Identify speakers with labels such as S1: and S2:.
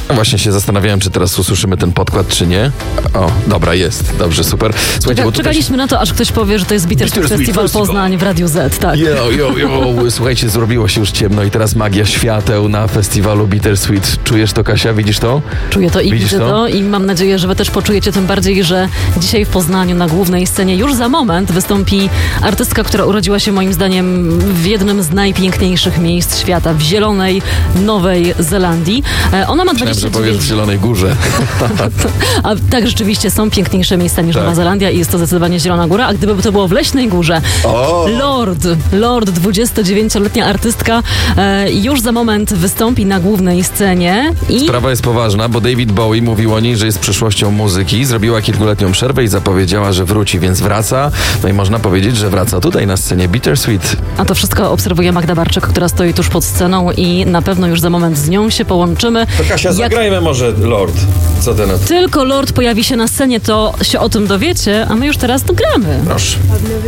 S1: No właśnie się zastanawiałem, czy teraz usłyszymy ten podkład, czy nie. O, dobra, jest. Dobrze, super. Słuchajcie, bo tutaj...
S2: Czekaliśmy na to, aż ktoś powie, że to jest Bittersweet Festival Poznań w Radiu Z, tak.
S1: Jo. Słuchajcie, zrobiło się już ciemno i teraz magia świateł na festiwalu Bittersweet. Czujesz to, Kasia? Widzisz to?
S2: Czuję to i
S1: Widzisz
S2: widzę to i mam nadzieję, że wy też poczujecie, tym bardziej, że dzisiaj w Poznaniu na głównej scenie już za moment wystąpi artystka, która urodziła się moim zdaniem w jednym z najpiękniejszych miejsc świata, w zielonej Nowej Zelandii. Ona ma
S1: Myślałem,
S2: 29...
S1: że powiesz w Zielonej Górze.
S2: A tak, rzeczywiście są piękniejsze miejsca niż Nowa Zelandia i jest to zdecydowanie Zielona Góra, a gdyby to było w Leśnej Górze, Lord, 29-letnia artystka, już za moment wystąpi na głównej scenie i...
S1: Sprawa jest poważna, bo David Bowie mówił o niej, że jest przyszłością muzyki, zrobiła kilkuletnią przerwę i zapowiedziała, że wróci, więc wraca. No i można powiedzieć, że wraca tutaj na scenie Bittersweet.
S2: A to wszystko obserwuje Magda Barczyk, która stoi tuż pod sceną i na pewno już za moment z nią się połączymy.
S1: To Kasia, zagrajmy może Lord. Co ty na to?
S2: Tylko Lord pojawi się na scenie, to się o tym dowiecie, a my już teraz to gramy.
S1: Proszę.